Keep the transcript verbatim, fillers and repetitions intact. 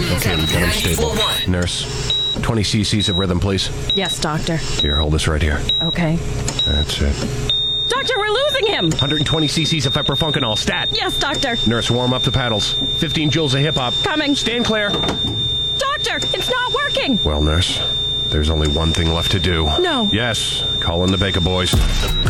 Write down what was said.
Okay, we got him stable. Nurse, twenty cc's of rhythm, please. Yes, doctor. Here, hold this right here. Okay. That's it. Doctor, we're losing him! one hundred twenty cc's of epiprofuncanol. Stat. Yes, doctor. Nurse, warm up the paddles. fifteen joules of hip-hop. Coming. Stand clear. Doctor, it's not working! Well, nurse, there's only one thing left to do. No. Yes, call in the Baker boys.